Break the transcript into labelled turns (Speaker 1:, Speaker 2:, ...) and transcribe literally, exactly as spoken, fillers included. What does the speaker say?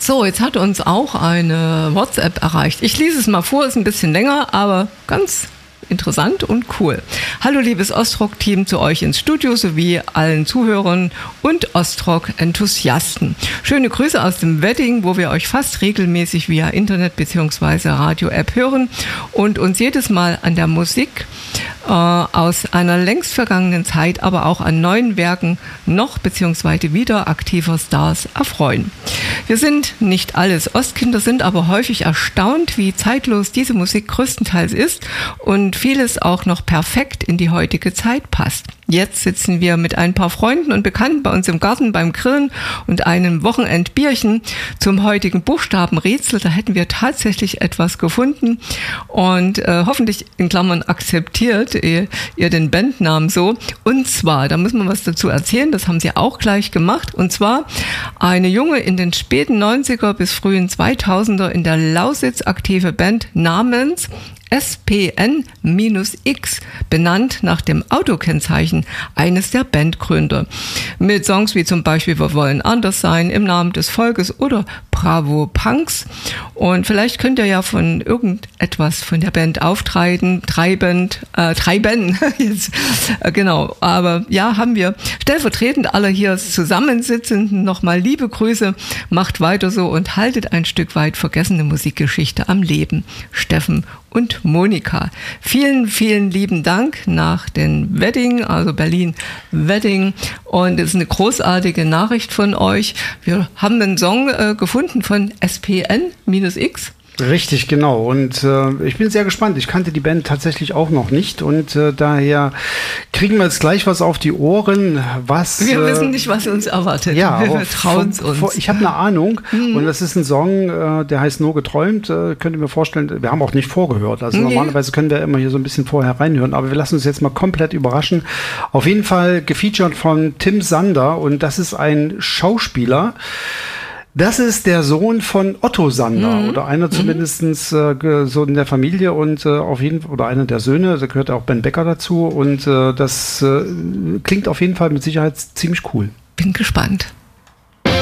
Speaker 1: So, jetzt hat uns auch eine WhatsApp erreicht. Ich lese es mal vor, ist ein bisschen länger, aber ganz interessant und cool. Hallo liebes Ostrock-Team, zu euch ins Studio sowie allen Zuhörern und Ostrock-Enthusiasten. Schöne Grüße aus dem Wedding, wo wir euch fast regelmäßig via Internet bzw. Radio-App hören und uns jedes Mal an der Musik äh, aus einer längst vergangenen Zeit, aber auch an neuen Werken noch bzw. wieder aktiver Stars erfreuen. Wir sind nicht alles Ostkinder, sind aber häufig erstaunt, wie zeitlos diese Musik größtenteils ist und vieles auch noch perfekt in die heutige Zeit passt. Jetzt sitzen wir mit ein paar Freunden und Bekannten bei uns im Garten beim Grillen und einem Wochenendbierchen zum heutigen Buchstabenrätsel. Da hätten wir tatsächlich etwas gefunden und äh, hoffentlich in Klammern akzeptiert ihr, ihr den Bandnamen so. Und zwar, da muss man was dazu erzählen, das haben sie auch gleich gemacht. Und zwar eine junge in den späten neunziger bis frühen zweitausender in der Lausitz aktive Band namens S P N X, benannt nach dem Autokennzeichen eines der Bandgründer. Mit Songs wie zum Beispiel Wir wollen anders sein, Im Namen des Volkes oder Bravo Punks. Und vielleicht könnt ihr ja von irgendetwas von der Band auftreiben, treibend, äh, treiben, jetzt, äh, genau. Aber ja, haben wir stellvertretend alle hier Zusammensitzenden nochmal liebe Grüße, macht weiter so und haltet ein Stück weit vergessene Musikgeschichte am Leben. Steffen und Monika. Vielen, vielen lieben Dank nach den Wedding, also Berlin Wedding. Und es ist eine großartige Nachricht von euch. Wir haben einen Song äh, gefunden von S P N X.
Speaker 2: Richtig, genau. Und äh, ich bin sehr gespannt. Ich kannte die Band tatsächlich auch noch nicht. Und äh, daher kriegen wir jetzt gleich was auf die Ohren. Was,
Speaker 1: wir
Speaker 2: äh,
Speaker 1: wissen nicht, was uns erwartet.
Speaker 2: Ja,
Speaker 1: wir trauen es uns.
Speaker 2: Ich habe eine Ahnung. Mhm. Und das ist ein Song, äh, der heißt Nur geträumt. Äh, könnt ihr mir vorstellen, wir haben auch nicht vorgehört. Also nee. Normalerweise können wir immer hier so ein bisschen vorher reinhören. Aber wir lassen uns jetzt mal komplett überraschen. Auf jeden Fall gefeatured von Tim Sander. Und das ist ein Schauspieler. Das ist der Sohn von Otto Sander mhm. oder einer zumindestens äh, so in der Familie und äh, auf jeden oder einer der Söhne, da gehört auch Ben Becker dazu und äh, das äh, klingt auf jeden Fall mit Sicherheit ziemlich cool.
Speaker 1: Bin gespannt.